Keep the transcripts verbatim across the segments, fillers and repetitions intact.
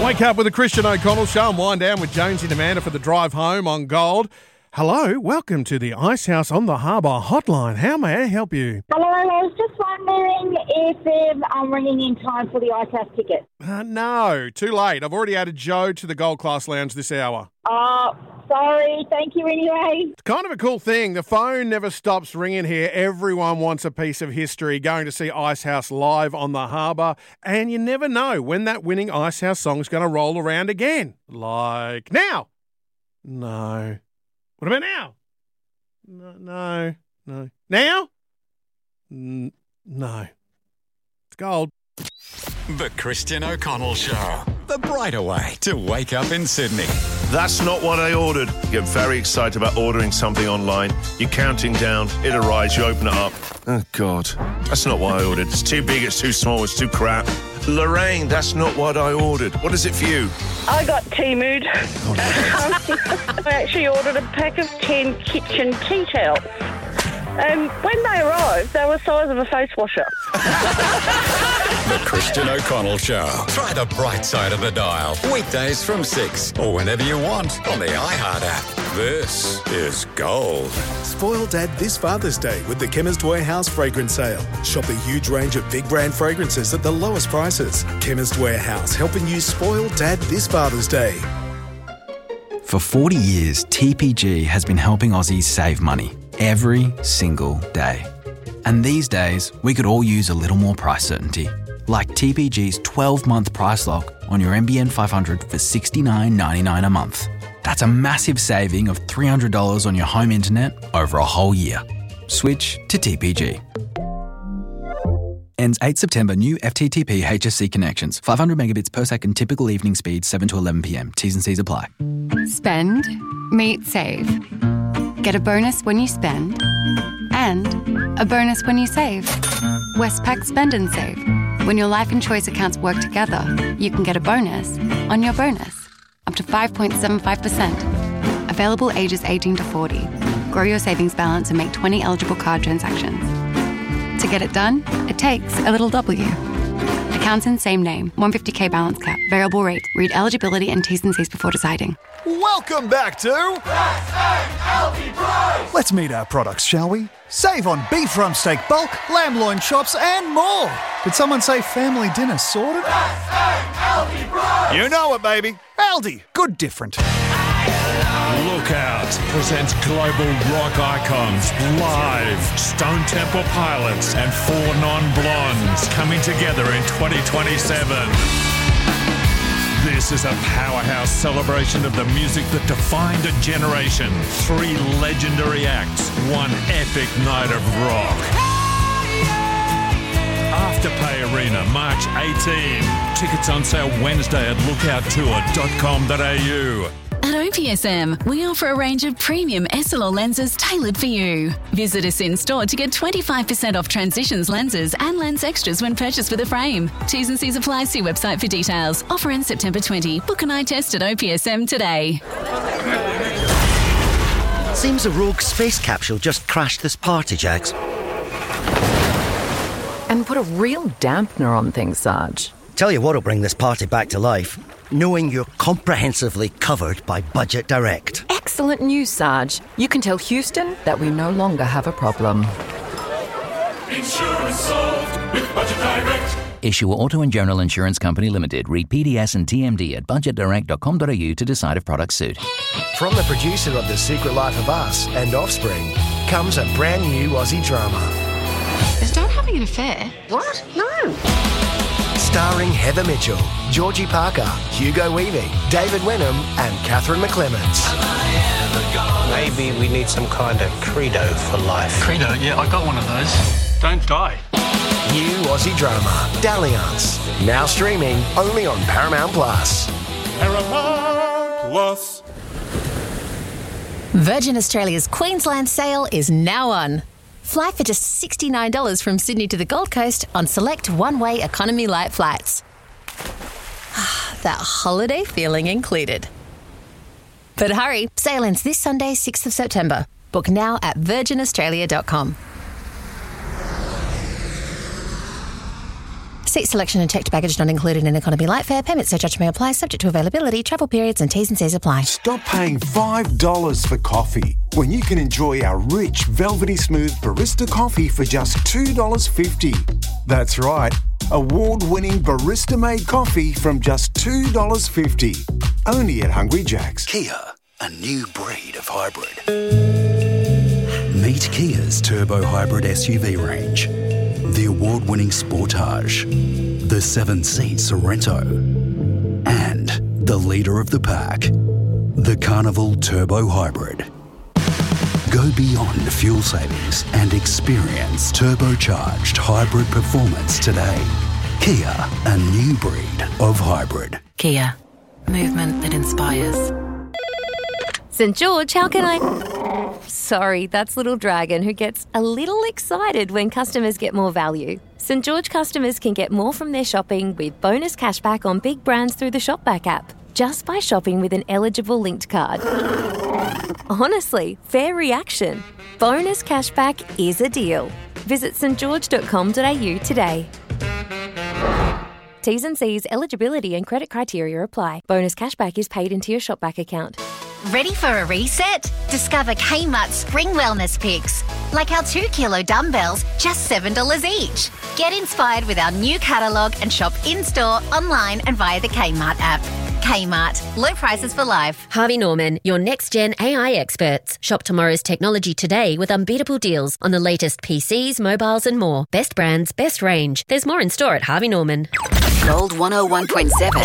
Wake up with the Christian O'Connell Show and wind down with Jonesy and Amanda for the drive home on Gold. Hello, welcome to the Ice House on the Harbour hotline. How may I help you? Hello, I was just wondering if um, I'm ringing in time for the Ice House ticket. Uh, no, too late. I've already added Joe to the Gold Class Lounge this hour. Oh, sorry. Thank you anyway. It's kind of a cool thing. The phone never stops ringing here. Everyone wants a piece of history going to see Ice House live on the Harbour, and you never know when that winning Ice House song's going to roll around again. Like now. No. What about now? No, no, no. Now? N- no. It's gold. The Christian O'Connell Show. The brighter way to wake up in Sydney. That's not what I ordered. Get very excited about ordering something online. You're counting down, it arrives, you open it up. Oh, God. That's not what I ordered. It's too big, it's too small, it's too crap. Lorraine, that's not what I ordered. What is it for you? I got T-Mood. Oh, no. I actually ordered a pack of ten kitchen tea towels. Um, when they arrived, they were the size of a face washer. The Christian O'Connell Show. Try the bright side of the dial. Weekdays from six or whenever you want on the iHeart app. This is Gold. Spoil Dad this Father's Day with the Chemist Warehouse fragrance sale. Shop a huge range of big brand fragrances at the lowest prices. Chemist Warehouse, helping you spoil Dad this Father's Day. For forty years, T P G has been helping Aussies save money every single day. And these days, we could all use a little more price certainty. Like T P G's twelve-month price lock on your N B N five hundred for sixty-nine ninety-nine a month. That's a massive saving of three hundred dollars on your home internet over a whole year. Switch to T P G. Ends eighth September. New F T T P H S C connections. five hundred megabits per second. Typical evening speed seven to eleven p.m. T's and C's apply. Spend, meet, save. Get a bonus when you spend and a bonus when you save. Westpac Spend and Save. When your life and choice accounts work together, you can get a bonus on your bonus. Up to five point seven five percent. Available ages eighteen to forty. Grow your savings balance and make twenty eligible card transactions. To get it done, it takes a little W. Accounts in same name. one hundred fifty thousand balance cap. Variable rate. Read eligibility and T's and C's before deciding. Welcome back to... Let's meet our products, shall we? Save on beef rump steak bulk, lamb loin chops and more. Did someone say family dinner sorted? You know it, baby. Aldi. Good different. Lookout presents global rock icons live. Stone Temple Pilots and Four Non-Blondes coming together in twenty twenty-seven. This is a powerhouse celebration of the music that defined a generation. Three legendary acts, one epic night of rock. Afterpay Arena, March eighteenth. Tickets on sale Wednesday at lookout tour dot com dot a u. At O P S M, we offer a range of premium S L R lenses tailored for you. Visit us in store to get twenty-five percent off Transitions lenses and lens extras when purchased with a frame. T's and C's apply. See website for details. Offer ends September twentieth. Book an eye test at O P S M today. Seems a rogue space capsule just crashed this party, Jax. And put a real dampener on things, Sarge. Tell you what'll bring this party back to life. Knowing you're comprehensively covered by Budget Direct. Excellent news, Sarge. You can tell Houston that we no longer have a problem. Insurance solved with Budget Direct. Issue Auto and General Insurance Company Limited. Read P D S and T M D at budget direct dot com dot a u to decide if products suit. From the producer of The Secret Life of Us and Offspring comes a brand new Aussie drama. Is Dad having an affair? What? No. Starring Heather Mitchell, Georgie Parker, Hugo Weaving, David Wenham and Catherine McClements. Maybe we need some kind of credo for life. Credo? Yeah, I got one of those. Don't die. New Aussie drama, Dalliance. Now streaming only on Paramount Plus. Paramount Plus. Virgin Australia's Queensland sale is now on. Fly for just sixty-nine dollars from Sydney to the Gold Coast on select one-way economy light flights. That holiday feeling included. But hurry, sale ends this Sunday, sixth of September. Book now at virgin australia dot com. Seat selection and checked baggage not included in economy light fare. Payment surcharge may apply, subject to availability, travel periods and T's and C's apply. Stop paying five dollars for coffee when you can enjoy our rich, velvety smooth barista coffee for just two dollars fifty. That's right, award-winning barista-made coffee from just two dollars fifty. Only at Hungry Jack's. Kia, a new breed of hybrid. Meet Kia's turbo hybrid S U V range. The award-winning Sportage, the seven-seat Sorento, and the leader of the pack, the Carnival Turbo Hybrid. Go beyond fuel savings and experience turbocharged hybrid performance today. Kia, a new breed of hybrid. Kia, movement that inspires. St George, how can I... Sorry, that's Little Dragon, who gets a little excited when customers get more value. St George customers can get more from their shopping with bonus cashback on big brands through the Shopback app, just by shopping with an eligible linked card. Honestly, fair reaction. Bonus cashback is a deal. Visit s t george dot com dot a u today. T's and C's, eligibility and credit criteria apply. Bonus cashback is paid into your Shopback account. Ready for a reset? Discover Kmart Spring Wellness Picks. Like our two kilo dumbbells, just seven dollars each. Get inspired with our new catalogue and shop in-store, online and via the Kmart app. Kmart. Low prices for life. Harvey Norman, your next-gen A I experts. Shop tomorrow's technology today with unbeatable deals on the latest P Cs, mobiles and more. Best brands, best range. There's more in store at Harvey Norman. Gold one oh one point seven.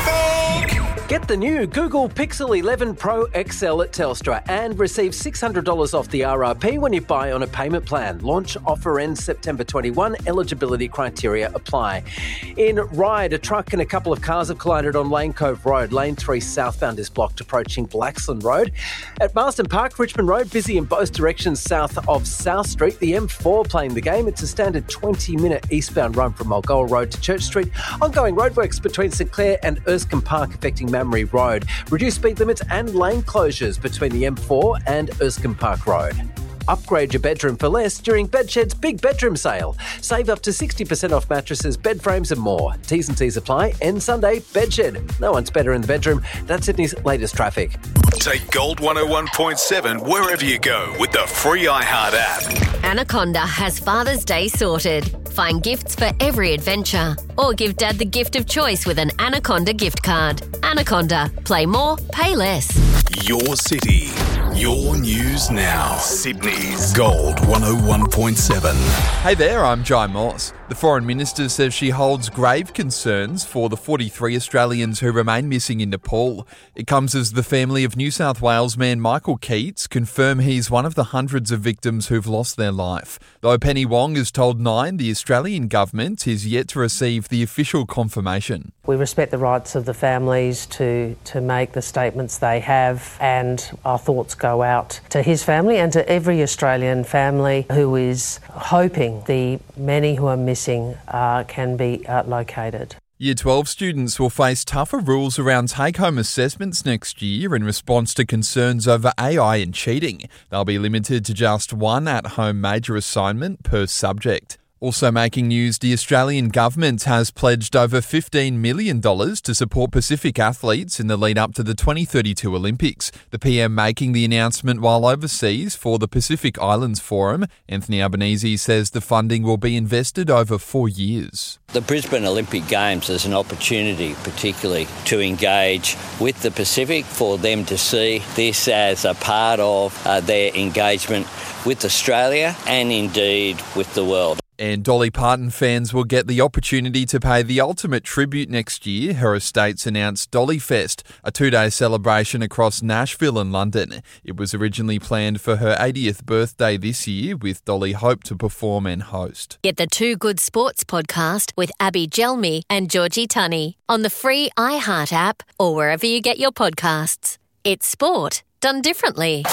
Get the new Google Pixel eleven Pro X L at Telstra and receive six hundred dollars off the R R P when you buy on a payment plan. Launch offer ends September twenty-first. Eligibility criteria apply. In Ryde, a truck and a couple of cars have collided on Lane Cove Road. Lane three southbound is blocked approaching Blaxland Road. At Marsden Park, Richmond Road, busy in both directions south of South Street. The M four playing the game. It's a standard twenty-minute eastbound run from Mulgoa Road to Church Street. Ongoing roadworks between St Clair and Erskine Park affecting Mamre Road. Reduced speed limits and lane closures between the M four and Erskine Park Road. Upgrade your bedroom for less during Bedshed's big bedroom sale. Save up to sixty percent off mattresses, bed frames and more. T's and C's apply. End Sunday, Bedshed. No one's better in the bedroom. That's Sydney's latest traffic. Take Gold one oh one point seven wherever you go with the free iHeart app. Anaconda has Father's Day sorted. Find gifts for every adventure. Or give Dad the gift of choice with an Anaconda gift card. Anaconda. Play more, pay less. Your city, your news now. Sydney's Gold one oh one point seven. Hey there, I'm Jai Moss. The Foreign Minister says she holds grave concerns for the forty-three Australians who remain missing in Nepal. It comes as the family of New South Wales man Michael Keats confirm he's one of the hundreds of victims who've lost their life. Though Penny Wong has told Nine the Australian government is yet to receive the official confirmation. We respect the rights of the families to, to make the statements they have, and our thoughts go out to his family and to every Australian family who is hoping the many who are missing uh, can be uh, located. Year twelve students will face tougher rules around take-home assessments next year in response to concerns over A I and cheating. They'll be limited to just one at-home major assignment per subject. Also making news, the Australian government has pledged over fifteen million dollars to support Pacific athletes in the lead up to the twenty thirty-two Olympics. The P M making the announcement while overseas for the Pacific Islands Forum. Anthony Albanese says the funding will be invested over four years. The Brisbane Olympic Games is an opportunity particularly to engage with the Pacific, for them to see this as a part of uh, their engagement with Australia and indeed with the world. And Dolly Parton fans will get the opportunity to pay the ultimate tribute next year. Her estates announced Dolly Fest, a two-day celebration across Nashville and London. It was originally planned for her eightieth birthday this year, with Dolly hoped to perform and host. Get the Two Good Sports podcast with Abby Gelmi and Georgie Tunney on the free iHeart app or wherever you get your podcasts. It's sport done differently.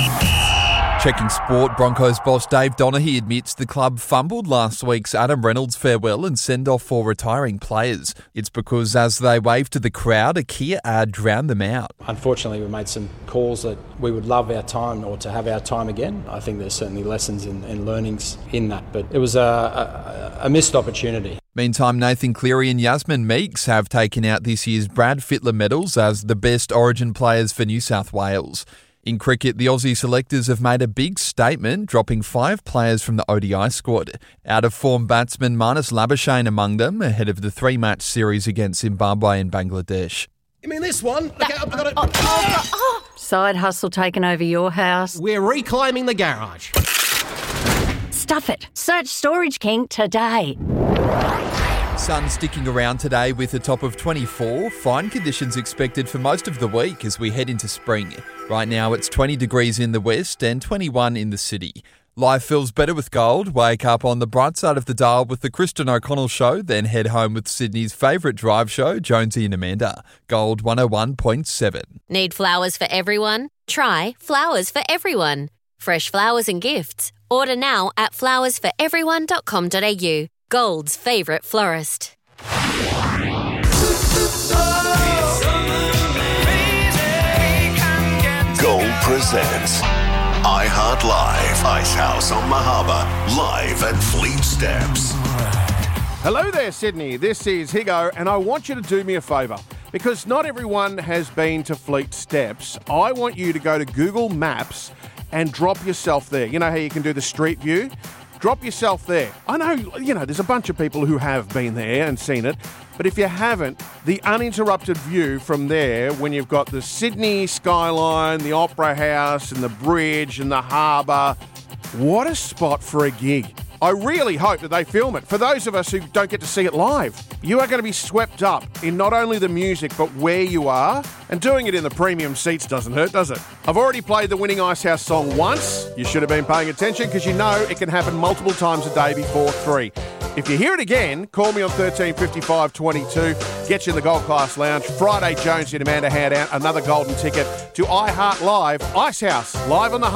Checking sport, Broncos boss Dave Donaghy admits the club fumbled last week's Adam Reynolds farewell and send-off for retiring players. It's because as they waved to the crowd, a Kia ad drowned them out. Unfortunately, we made some calls that we would love our time or to have our time again. I think there's certainly lessons and learnings in that, but it was a, a, a missed opportunity. Meantime, Nathan Cleary and Yasmin Meeks have taken out this year's Brad Fittler medals as the best Origin players for New South Wales. In cricket, the Aussie selectors have made a big statement, dropping five players from the O D I squad. Out-of-form batsman Marnus Labuschagne among them, ahead of the three-match series against Zimbabwe and Bangladesh. You mean this one? Look out, I've got it. Oh, oh, oh. Side hustle taken over your house. We're reclaiming the garage. Stuff it. Search Storage King today. Sun sticking around today with a top of twenty-four. Fine conditions expected for most of the week as we head into spring. Right now it's twenty degrees in the west and twenty-one in the city. Life feels better with gold. Wake up on the bright side of the dial with the Kristen O'Connell Show, then head home with Sydney's favourite drive show, Jonesy and Amanda. Gold one oh one point seven. Need flowers for everyone? Try Flowers for Everyone. Fresh flowers and gifts. Order now at flowers for everyone dot com dot a u. Gold's favourite florist. Gold presents iHeart Live, Icehouse on Mahaba, live at Fleet Steps. Hello there, Sydney. This is Higo, and I want you to do me a favour. Because not everyone has been to Fleet Steps, I want you to go to Google Maps and drop yourself there. You know how you can do the street view? Drop yourself there. I know, you know, there's a bunch of people who have been there and seen it, but if you haven't, the uninterrupted view from there, when you've got the Sydney skyline, the Opera House and the bridge and the harbour, what a spot for a gig. I really hope that they film it. For those of us who don't get to see it live, you are going to be swept up in not only the music, but where you are. And doing it in the premium seats doesn't hurt, does it? I've already played the winning Icehouse song once. You should have been paying attention because you know it can happen multiple times a day before three. If you hear it again, call me on thirteen fifty-five twenty-two. Get you in the Gold Class Lounge. Friday, Jonesy and Amanda hand out another golden ticket to iHeart Live, Icehouse, live on the